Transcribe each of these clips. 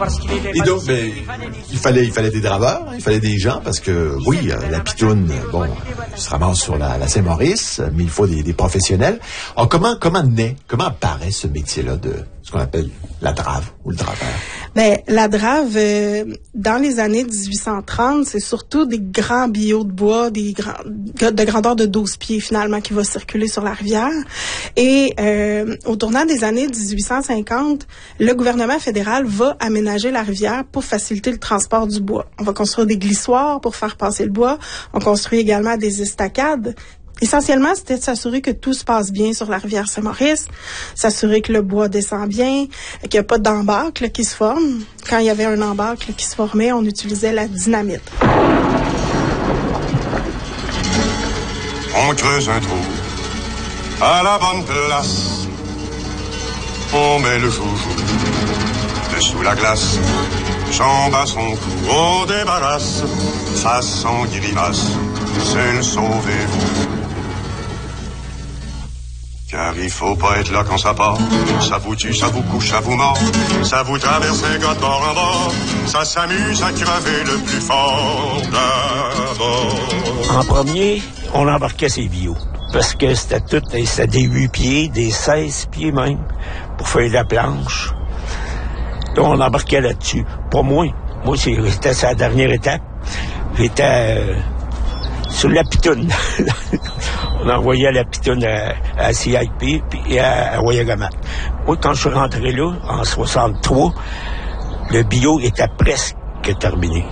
Et donc, il fallait des draveurs, il fallait des gens, parce que, oui, la pitoune, bon, se ramasse sur la Saint-Maurice, mais il faut des professionnels. Alors, comment apparaît ce métier-là de ce qu'on appelle la drave ou le draveur? La drave, dans les années 1830, c'est surtout des grands billots de bois, de grandeur de 12 pieds, finalement, qui va circuler sur la rivière. Et au tournant des années 1850, le gouvernement fédéral va aménager la rivière pour faciliter le transport du bois. On va construire des glissoires pour faire passer le bois. On construit également des estacades. Essentiellement, c'était de s'assurer que tout se passe bien sur la rivière Saint-Maurice, s'assurer que le bois descend bien, qu'il n'y a pas d'embâcle qui se forme. Quand il y avait un embâcle qui se formait, on utilisait la dynamite. On creuse un trou à la bonne place. On met le joujou dessous la glace. Jambe à son cou, on débarrasse. Ça sent grimace, c'est le sauvez-vous. Car il faut pas être là quand ça part. Ça vous tue, ça vous couche, ça vous mord. Ça vous traverse un gars de bord en bord. Ça s'amuse à crever le plus fort d'abord. En premier, on embarquait ses billots. Parce que c'était des 8 pieds, des 16 pieds même, pour faire la planche. Donc, on embarquait là-dessus. Pas moi. Moi, c'était sa dernière étape. J'étais sur la pitoune. On envoyait la pitoune à CIP et à Wayagamat. Moi, quand je suis rentré là, en 63, le bio était presque terminé.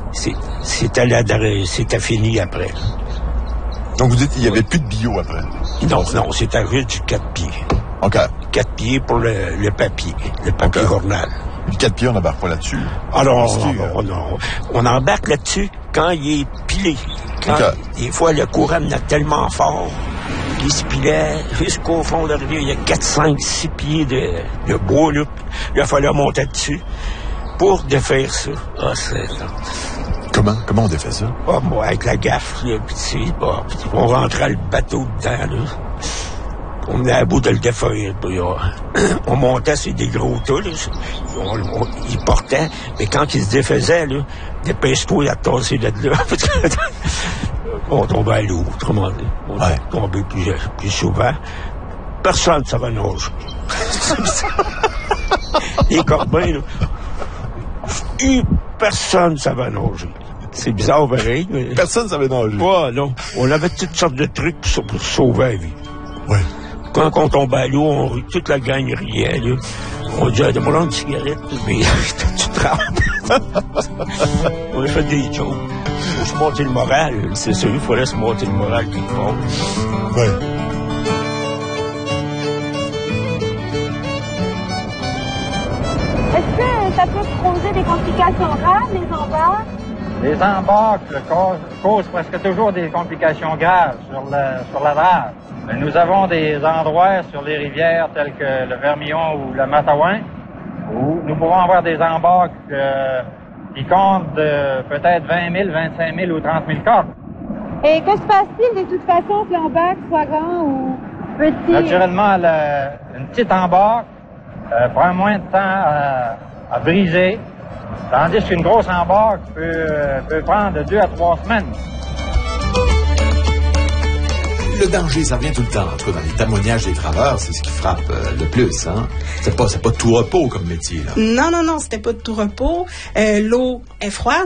C'était fini après. Donc, vous dites qu'il n'y avait plus de bio après? Non, c'était juste du 4 pieds. OK. 4 pieds pour le papier journal. Le 4 pieds, on n'embarque pas là-dessus. Alors, on embarque là-dessus quand il est pilé. Des fois, le courant est tellement fort qu'il se pilait jusqu'au fond de la rivière. Il y a 4, 5, 6 pieds de bois, là. Il a fallu monter dessus pour défaire ça. Comment on défait ça? Avec la gaffe, là, on rentrait le bateau dedans, là. On est à bout de le défaire. On montait sur des gros tas, là. Il portait, mais quand il se défaisait, là, dépêche-toi à tasser de là. On tombait à l'eau, autrement dit. On tombait plus souvent. Personne ne savait nager. Les corbins, là. Personne ne savait nager. C'est bizarre, pareil. Mais... Personne ne savait nager. Ouais, non. On avait toutes sortes de trucs pour sauver la vie. Oui. Quand on tombait à l'eau, toute la gang riait, là. On disait, demande une cigarette, mais tu trembles. On a fait des choses. Il faut se monter le moral. C'est sûr, il fallait se monter le moral quelque part. Oui. Est-ce que ça peut causer des complications graves, les embarques? Les embarques causent presque toujours des complications graves sur la drave. Nous avons des endroits sur les rivières tels que le Vermillon ou le Matawan où nous pouvons avoir des embarques qui comptent peut-être 20 000, 25 000 ou 30 000 cordes. Et que se passe-t-il de toute façon que l'embarque soit grand ou petit? Naturellement, une petite embarque prend moins de temps à briser, tandis qu'une grosse embarque peut prendre 2 à 3 semaines. Le danger, ça revient tout le temps. En tout cas, dans les témoignages des draveurs, c'est ce qui frappe le plus, hein. C'est pas tout repos comme métier, là. Non, c'était pas de tout repos. L'eau est froide.